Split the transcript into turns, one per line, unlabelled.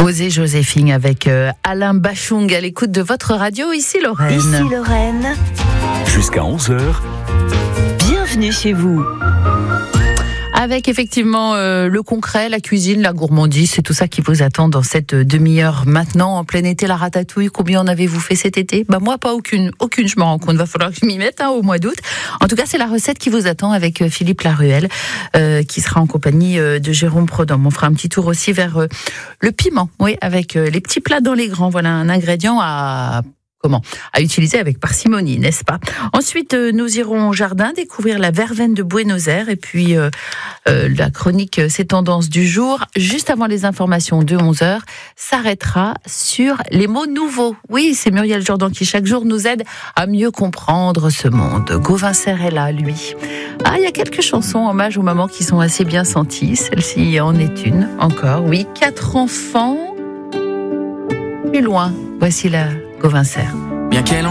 Osez Joséphine avec Alain Bachung à l'écoute de votre radio. Ici Lorraine.
Ici Lorraine.
Jusqu'à 11h.
Bienvenue chez vous.
Avec effectivement le concret, la cuisine, la gourmandise, c'est tout ça qui vous attend dans cette demi-heure maintenant. En plein été, la ratatouille, combien en avez-vous fait cet été ? Moi, pas aucune, je me rends compte. Va falloir que je m'y mette au mois d'août. En tout cas, c'est la recette qui vous attend avec Philippe Laruelle, qui sera en compagnie de Jérôme Prodhomme. On fera un petit tour aussi vers le piment, oui, avec les petits plats dans les grands. Voilà un ingrédient à utiliser avec parcimonie, n'est-ce pas ? Ensuite, nous irons au jardin découvrir la verveine de Buenos Aires et puis la chronique Ces tendances du jour. Juste avant les informations de 11h, s'arrêtera sur les mots nouveaux. Oui, c'est Muriel Jourdan qui chaque jour nous aide à mieux comprendre ce monde. Gauvin Serre est là, lui. Il y a quelques chansons en hommage aux mamans qui sont assez bien senties. Celle-ci en est une encore. Oui, 4 enfants plus loin. Voici la Gauvin Serre.
Bien qu'elle